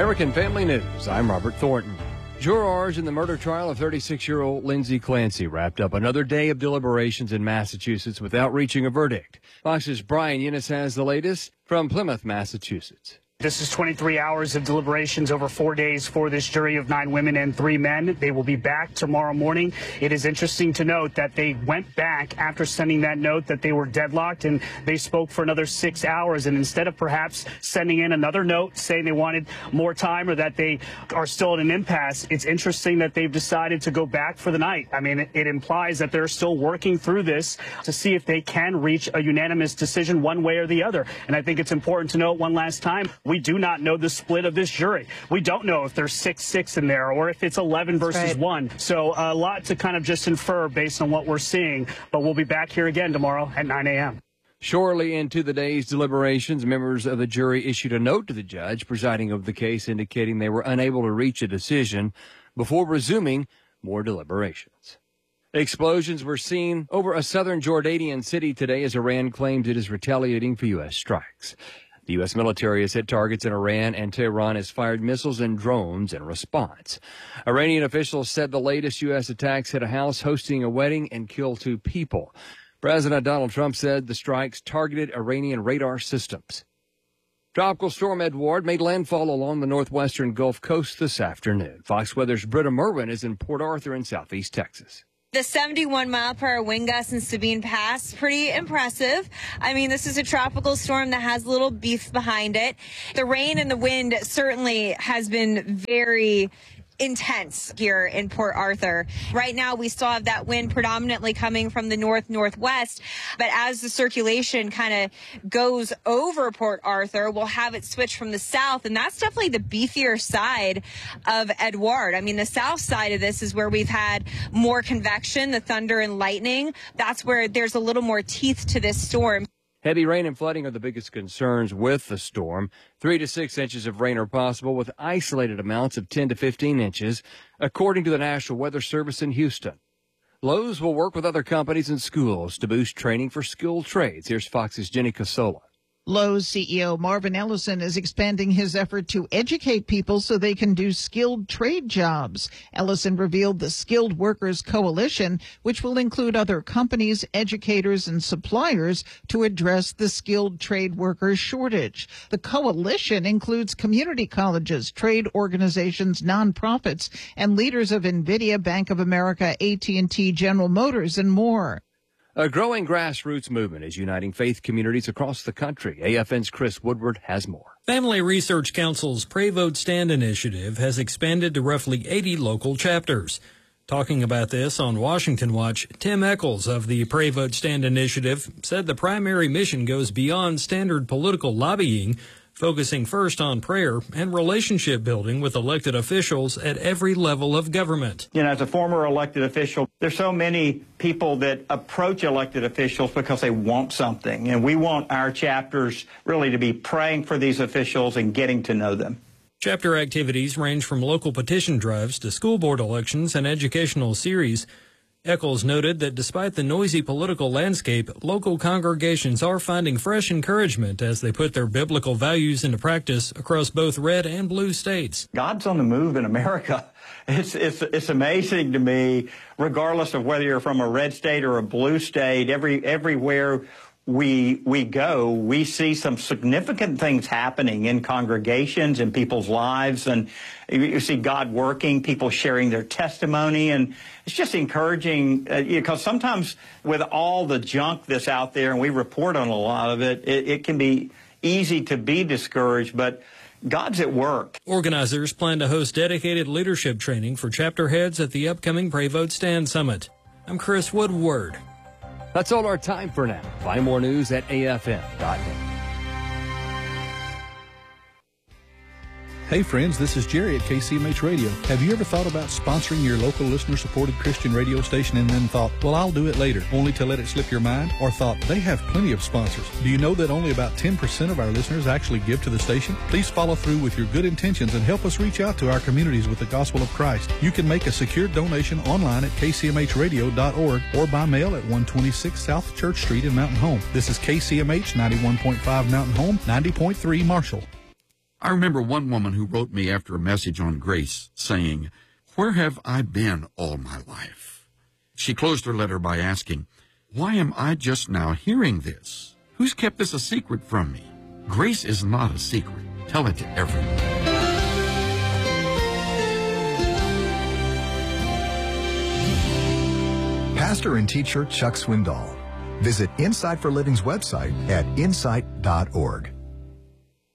American Family News, I'm Robert Thornton. Jurors in the murder trial of 36-year-old Lindsay Clancy wrapped up another day of deliberations in Massachusetts without reaching a verdict. Fox's Brian Yunus has the latest from Plymouth, Massachusetts. This is 23 hours of deliberations over 4 days for this jury of 9 women and 3 men. They will be back tomorrow morning. It is interesting to note that they went back after sending that note that they were deadlocked, and they spoke for another 6 hours. And instead of perhaps sending in another note saying they wanted more time or that they are still at an impasse, it's interesting that they've decided to go back for the night. I mean, it implies that they're still working through this to see if they can reach a unanimous decision one way or the other. And I think it's important to note one last time, we do not know the split of this jury. We don't know if there's 6-6 in there or if it's 11 versus 1. So a lot to kind of just infer based on what we're seeing. But we'll be back here again tomorrow at 9 a.m. Shortly into the day's deliberations, members of the jury issued a note to the judge presiding over the case indicating they were unable to reach a decision before resuming more deliberations. Explosions were seen over a southern Jordanian city today as Iran claims it is retaliating for U.S. strikes. The U.S. military has hit targets in Iran, and Tehran has fired missiles and drones in response. Iranian officials said the latest U.S. attacks hit a house hosting a wedding and killed 2 people. President Donald Trump said the strikes targeted Iranian radar systems. Tropical storm Edward made landfall along the northwestern Gulf Coast this afternoon. Fox Weather's Britta Merwin is in Port Arthur in southeast Texas. The 71-mile-per-hour wind gusts in Sabine Pass, pretty impressive. I mean, this is a tropical storm that has a little beef behind it. The rain and the wind certainly has been very intense here in Port Arthur. Right now, we still have that wind predominantly coming from the north-northwest, but as the circulation kind of goes over Port Arthur, we'll have it switch from the south, and that's definitely the beefier side of Edward. I mean, the south side of this is where we've had more convection, the thunder and lightning. That's where there's a little more teeth to this storm. Heavy rain and flooding are the biggest concerns with the storm. 3 to 6 inches of rain are possible with isolated amounts of 10 to 15 inches, according to the National Weather Service in Houston. Lowe's will work with other companies and schools to boost training for skilled trades. Here's Fox's Jenny Casola. Lowe's CEO Marvin Ellison is expanding his effort to educate people so they can do skilled trade jobs. Ellison revealed the Skilled Workers Coalition, which will include other companies, educators, and suppliers to address the skilled trade workers shortage. The coalition includes community colleges, trade organizations, nonprofits, and leaders of NVIDIA, Bank of America, AT&T, General Motors, and more. A growing grassroots movement is uniting faith communities across the country. AFN's Chris Woodward has more. Family Research Council's Pray Vote Stand initiative has expanded to roughly 80 local chapters. Talking about this on Washington Watch, Tim Echols of the Pray Vote Stand initiative said the primary mission goes beyond standard political lobbying, focusing first on prayer and relationship building with elected officials at every level of government. You know, as a former elected official, there's so many people that approach elected officials because they want something. And we want our chapters really to be praying for these officials and getting to know them. Chapter activities range from local petition drives to school board elections and educational series. Echols noted that despite the noisy political landscape, local congregations are finding fresh encouragement as they put their biblical values into practice across both red and blue states. God's on the move in America. It's amazing to me, regardless of whether you're from a red state or a blue state, everywhere we go, we see some significant things happening in congregations, in people's lives, and you see God working, people sharing their testimony, and it's just encouraging because sometimes with all the junk that's out there, and we report on a lot of it, it can be easy to be discouraged, but God's at work. Organizers plan to host dedicated leadership training for chapter heads at the upcoming Pray Vote Stand Summit. I'm Chris Woodward. That's all our time for now. Find more news at afn.net. Hey friends, this is Jerry at KCMH Radio. Have you ever thought about sponsoring your local listener-supported Christian radio station and then thought, well, I'll do it later, only to let it slip your mind? Or thought, they have plenty of sponsors. Do you know that only about 10% of our listeners actually give to the station? Please follow through with your good intentions and help us reach out to our communities with the gospel of Christ. You can make a secure donation online at kcmhradio.org or by mail at 126 South Church Street in Mountain Home. This is KCMH 91.5 Mountain Home, 90.3 Marshall. I remember one woman who wrote me after a message on grace saying, "Where have I been all my life?" She closed her letter by asking, "Why am I just now hearing this? Who's kept this a secret from me?" Grace is not a secret. Tell it to everyone. Pastor and teacher Chuck Swindoll. Visit Insight for Living's website at insight.org.